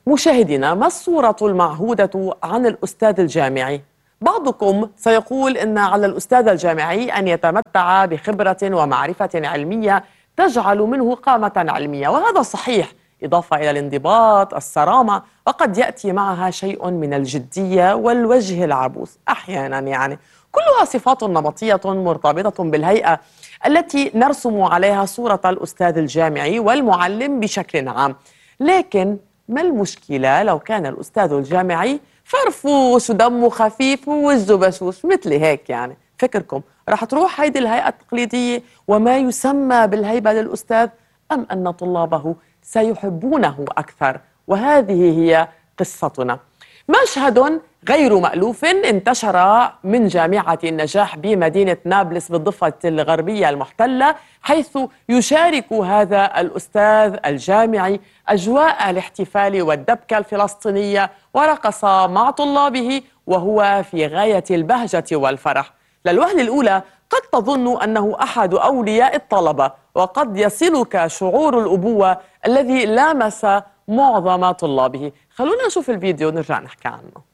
مشاهدينا، ما الصورة المعهودة عن الأستاذ الجامعي؟ بعضكم سيقول إن على الأستاذ الجامعي أن يتمتع بخبرة ومعرفة علمية تجعل منه قامة علمية، وهذا صحيح، إضافة إلى الانضباط، الصرامة، وقد يأتي معها شيء من الجدية والوجه العبوس أحيانا، يعني كلها صفات نمطية مرتبطة بالهيئة التي نرسم عليها صورة الأستاذ الجامعي والمعلم بشكل عام. لكن ما المشكلة لو كان الأستاذ الجامعي فرفوش ودمه خفيف ووجهه بشوش مثل هيك؟ يعني فكركم راح تروح هيدي الهيئة التقليدية وما يسمى بالهيبة للأستاذ، أم أن طلابه سيحبونه أكثر؟ وهذه هي قصتنا. مشهد غير مألوف انتشر من جامعة النجاح بمدينة نابلس بالضفة الغربية المحتلة، حيث يشارك هذا الأستاذ الجامعي أجواء الاحتفال والدبكة الفلسطينية، ورقص مع طلابه وهو في غاية البهجة والفرح. للوهلة الأولى قد تظن أنه أحد أولياء الطلبة، وقد يصلك شعور الأبوة الذي لامس معظم طلابه. خلونا نشوف الفيديو ونرجع نحكي عنه.